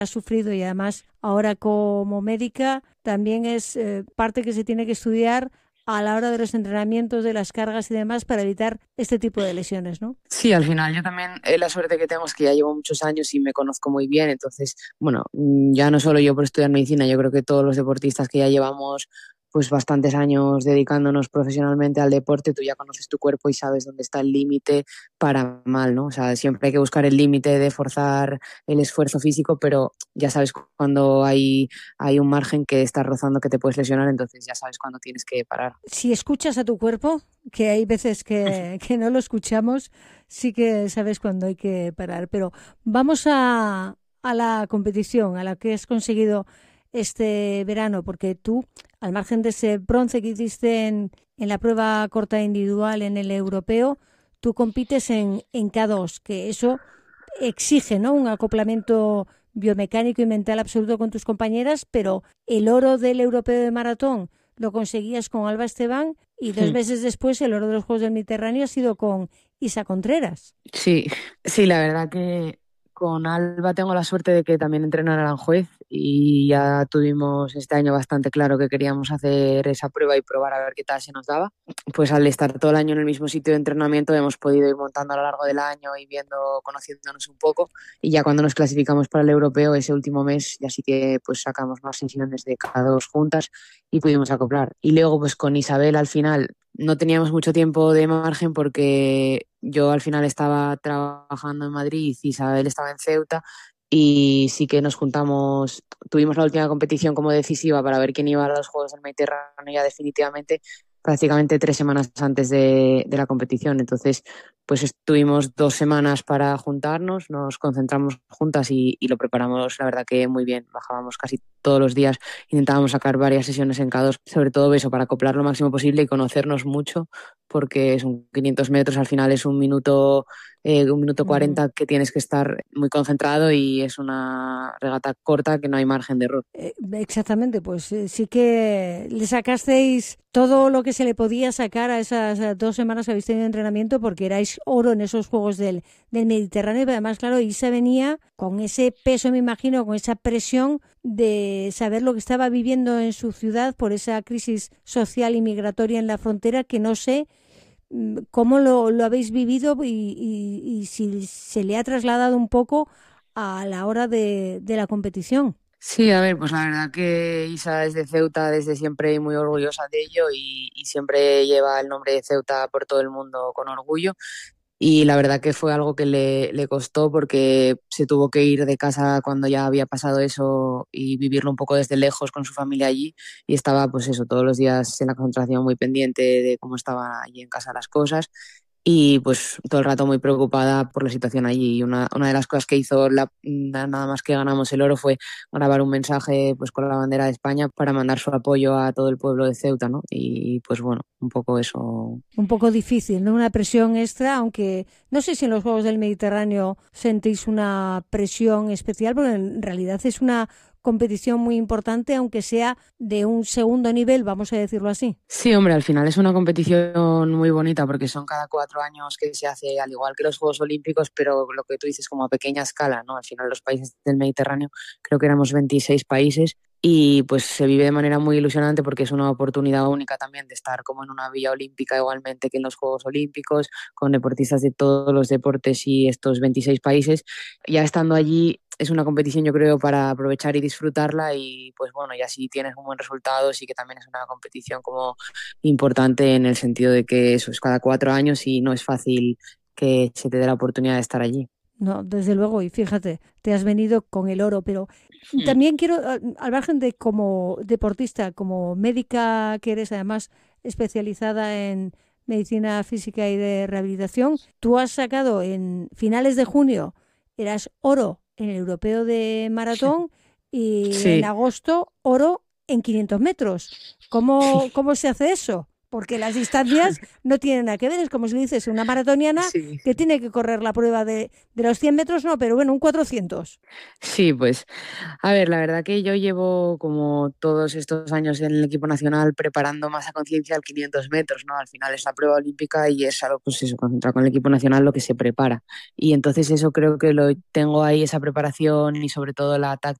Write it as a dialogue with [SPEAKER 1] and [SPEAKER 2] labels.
[SPEAKER 1] has sufrido y además ahora como médica también es parte que se tiene que estudiar a la hora de los entrenamientos, de las cargas y demás para evitar este tipo de lesiones, ¿no?
[SPEAKER 2] Sí, al final yo también la suerte que tengo es que ya llevo muchos años y me conozco muy bien, entonces, bueno, ya no solo yo por estudiar medicina, yo creo que todos los deportistas que ya llevamos pues bastantes años dedicándonos profesionalmente al deporte, tú ya conoces tu cuerpo y sabes dónde está el límite para mal, ¿no? O sea, siempre hay que buscar el límite de forzar el esfuerzo físico, pero ya sabes cuando hay un margen que estás rozando que te puedes lesionar, entonces ya sabes cuándo tienes que parar.
[SPEAKER 1] Si escuchas a tu cuerpo, que hay veces que no lo escuchamos, sí que sabes cuándo hay que parar. Pero vamos a la competición, a la que has conseguido este verano, porque tú, al margen de ese bronce que hiciste en la prueba corta individual en el europeo, tú compites en K2, que eso exige, ¿no?, un acoplamiento biomecánico y mental absoluto con tus compañeras, pero el oro del europeo de maratón lo conseguías con Alba Esteban y 2 meses después el oro de los Juegos del Mediterráneo ha sido con Isa Contreras.
[SPEAKER 2] Sí, sí, la verdad que con Alba tengo la suerte de que también entrena en Aranjuez y ya tuvimos este año bastante claro que queríamos hacer esa prueba y probar a ver qué tal se nos daba. Pues al estar todo el año en el mismo sitio de entrenamiento hemos podido ir montando a lo largo del año y viendo, conociéndonos un poco y ya cuando nos clasificamos para el europeo ese último mes ya sí que pues sacamos más sesiones de cada dos juntas y pudimos acoplar. Y luego pues con Isabel al final no teníamos mucho tiempo de margen porque yo al final estaba trabajando en Madrid y Isabel estaba en Ceuta y sí que nos juntamos, tuvimos la última competición como decisiva para ver quién iba a los Juegos del Mediterráneo ya definitivamente prácticamente 3 semanas antes de la competición. Entonces, pues estuvimos 2 semanas para juntarnos, nos concentramos juntas y lo preparamos, la verdad que muy bien. Bajábamos casi todos los días, intentábamos sacar varias sesiones en K2, sobre todo eso, para acoplar lo máximo posible y conocernos mucho, porque son 500 metros, al final es 1 minuto
[SPEAKER 1] Uh -huh.
[SPEAKER 2] 40 que tienes que estar muy concentrado y es una regata corta que no hay margen de error.
[SPEAKER 1] Exactamente, pues sí que le sacasteis todo lo que se le podía sacar a esas 2 semanas que habéis tenido de entrenamiento porque erais oro en esos Juegos del Mediterráneo, pero además, claro, Isa venía con ese peso, me imagino, con esa presión de saber lo que estaba viviendo en su ciudad por esa crisis social y migratoria en la frontera que no sé cómo lo habéis vivido y si se le ha trasladado un poco a la hora de la competición.
[SPEAKER 2] Sí, a ver, pues la verdad que Isa es de Ceuta desde siempre y muy orgullosa de ello y siempre lleva el nombre de Ceuta por todo el mundo con orgullo. Y la verdad que fue algo que le costó porque se tuvo que ir de casa cuando ya había pasado eso y vivirlo un poco desde lejos con su familia allí. Y estaba, pues eso, todos los días en la concentración muy pendiente de cómo estaban allí en casa las cosas. Y pues todo el rato muy preocupada por la situación allí. Y una de las cosas que hizo nada más que ganamos el oro fue grabar un mensaje pues con la bandera de España para mandar su apoyo a todo el pueblo de Ceuta, ¿no? Y pues bueno, un poco eso.
[SPEAKER 1] Un poco difícil, ¿no? Una presión extra, aunque no sé si en los Juegos del Mediterráneo sentís una presión especial, porque en realidad es una competición muy importante, aunque sea de un segundo nivel, vamos a decirlo así.
[SPEAKER 2] Sí, hombre, al final es una competición muy bonita porque son cada 4 años que se hace, al igual que los Juegos Olímpicos, pero lo que tú dices como a pequeña escala, ¿no? Al final los países del Mediterráneo, creo que éramos 26 países y pues se vive de manera muy ilusionante porque es una oportunidad única también de estar como en una villa olímpica igualmente que en los Juegos Olímpicos, con deportistas de todos los deportes y estos 26 países. Ya estando allí es una competición yo creo para aprovechar y disfrutarla y pues bueno, y así tienes un buen resultado, sí que también es una competición como importante en el sentido de que eso es cada 4 años y no es fácil que se te dé la oportunidad de estar allí.
[SPEAKER 1] No, desde luego, y fíjate, te has venido con el oro, pero
[SPEAKER 2] Hmm.
[SPEAKER 1] también quiero, al margen de como deportista, como médica que eres además especializada en medicina física y de rehabilitación, tú has sacado en finales de junio, eras oro en el europeo de maratón y en
[SPEAKER 2] Sí,
[SPEAKER 1] agosto oro en 500 metros. ¿Cómo se hace eso? porque las distancias no tienen nada que ver. Es como si dices una maratoniana
[SPEAKER 2] Sí.
[SPEAKER 1] que tiene que correr la prueba de los 100 metros, no, pero bueno, un 400.
[SPEAKER 2] Sí, pues, a ver, la verdad que yo llevo como todos estos años en el equipo nacional preparando más a conciencia al 500 metros, ¿no? Al final es la prueba olímpica y es algo, pues eso, contra con el equipo nacional lo que se prepara. Y entonces eso creo que lo tengo ahí, esa preparación y sobre todo la táctica